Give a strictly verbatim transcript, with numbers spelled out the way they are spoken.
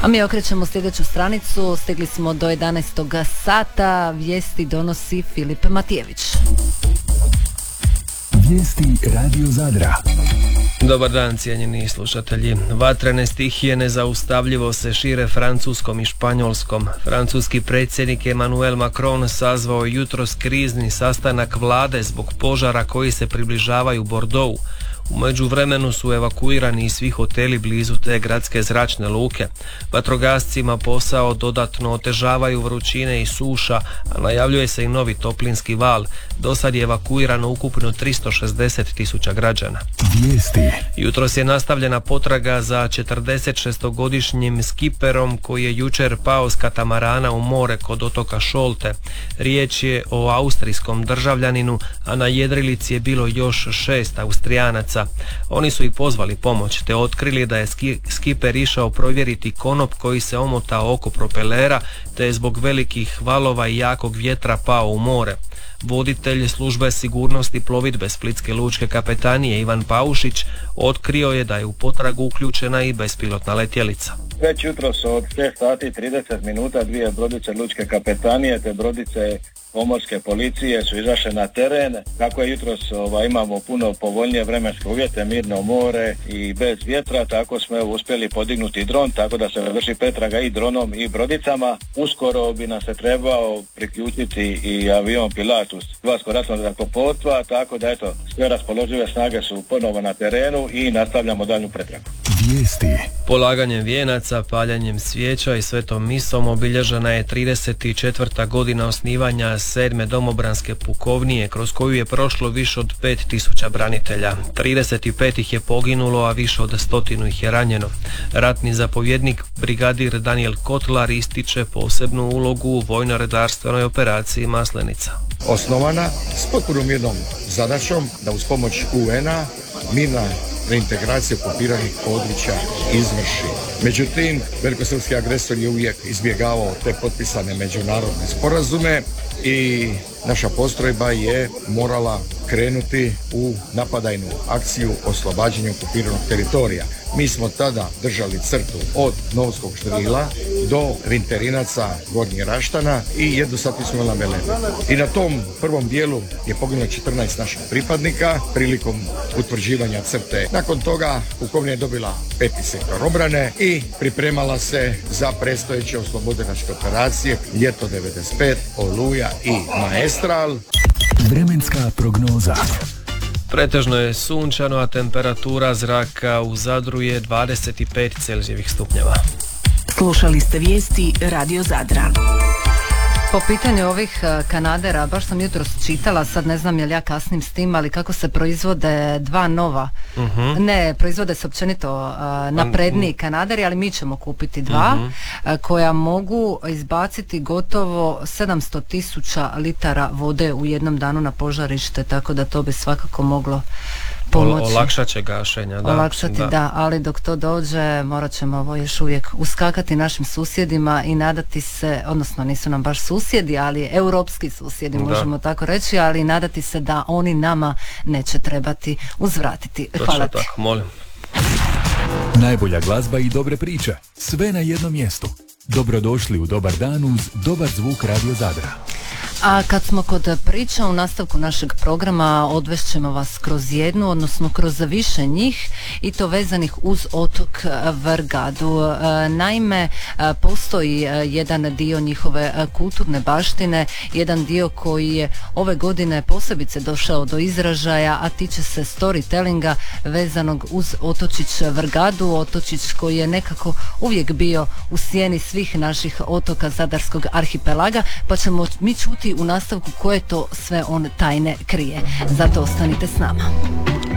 A mi okrećemo sljedeću stranicu, stigli smo do jedanaestog sata, vijesti donosi Filip Matijević. Vijesti Radio Zadra. Dobar dan, cijenjeni slušatelji. Vatrene stihije nezaustavljivo se šire Francuskom i Španjolskom. Francuski predsjednik Emmanuel Macron sazvao jutros krizni sastanak vlade zbog požara koji se približavaju Bordeauxu. U međuvremenu su evakuirani i svi hoteli blizu te gradske zračne luke. Vatrogascima posao dodatno otežavaju vrućine i suša, a najavljuje se i novi toplinski val. Dosad je evakuirano ukupno tristo šezdeset tisuća građana. Vijesti. Jutros je nastavljena potraga za četrdesetšestogodišnjim skiperom koji je jučer pao s katamarana u more kod otoka Šolte. Riječ je o austrijskom državljaninu, a na jedrilici je bilo još šest Austrijanaca. Oni su i pozvali pomoć, te otkrili da je ski, skiper išao provjeriti konop koji se omotao oko propelera, te je zbog velikih valova i jakog vjetra pao u more. Voditelj službe sigurnosti plovidbe Splitske lučke kapetanije Ivan Paušić otkrio je da je u potragu uključena i bespilotna letjelica. Već jutros od šest sati i trideset minuta dvije brodice lučke kapetanije te brodice pomorske policije su izašle na teren. Kako je jutros ovaj, imamo puno povoljnije vremenske uvjete, mirno more i bez vjetra, tako smo evo, uspjeli podignuti dron, tako da se vrši pretraga i dronom i brodicama. Uskoro bi nam se trebao priključiti i avion Pilatus Hrvatskog ratnog zrakoplovstva, tako da eto, sve raspoložive snage su ponovo na terenu i nastavljamo daljnju pretragu. Vijesti. Polaganjem vijenaca, paljanjem svijeća i svetom misom obilježena je trideset četvrta godina osnivanja sedme domobranske pukovnije, kroz koju je prošlo više od pet tisuća branitelja. trideset pet ih je poginulo, a više od stotinu ih je ranjeno. Ratni zapovjednik brigadir Daniel Kotlar ističe posebnu ulogu u vojno-redarstvenoj operaciji Maslenica. Osnovana s potpuno mirnom zadaćom da uz pomoć U N-a mirna reintegracija okupiranih područja izvrši. Međutim, velikosrpski agresor je uvijek izbjegavao te potpisane međunarodne sporazume i naša postrojba je morala krenuti u napadajnu akciju oslobađanja okupiranog teritorija. Mi smo tada držali crtu od Novskog Štrila do Rinterinaca Gornjeg Raštana i jednu sati smo na Velenu. I na tom prvom dijelu je poginulo četrnaest naših pripadnika prilikom utvrđivanja crte. Nakon toga pukovnija je dobila peti sektor obrane i pripremala se za predstojeće oslobodilačke operacije ljeto devedeset pet, Oluja i Maestral. Vremenska prognoza. Pretežno je sunčano, a temperatura zraka u Zadru je dvadeset pet Celzijevih stupnjeva. Slušali ste vijesti Radio Zadra. Po pitanju ovih kanadera, baš sam jutros čitala, sad ne znam je li ja kasnim s tim, ali kako se proizvode dva nova, uh-huh. ne, proizvode se općenito uh, napredniji kanaderi, ali mi ćemo kupiti dva, uh-huh. uh, koja mogu izbaciti gotovo sedamsto tisuća litara vode u jednom danu na požarište, tako da to bi svakako moglo pomoći. Olakšat će gašenja, da. Olakšati, da. da, ali dok to dođe morat ćemo ovo još uvijek uskakati našim susjedima i nadati se, odnosno nisu nam baš susjedi, ali europski susjedi, da. Možemo tako reći, ali nadati se da oni nama neće trebati uzvratiti. Hvala ti. Tako, molim. Najbolja glazba i dobre priče, sve na jednom mjestu. Dobrodošli u Dobar dan uz dobar zvuk Radio Zadra. A kad smo kod priča, u nastavku našeg programa odvešćemo vas kroz jednu, odnosno kroz više njih, i to vezanih uz otok Vrgadu. Naime, postoji jedan dio njihove kulturne baštine, jedan dio koji je ove godine posebice došao do izražaja, a tiče se storytellinga vezanog uz otočić Vrgadu, otočić koji je nekako uvijek bio u sjeni svih naših otoka Zadarskog arhipelaga, pa ćemo mi čuti u nastavku koje to sve on tajne krije. Zato ostanite s nama.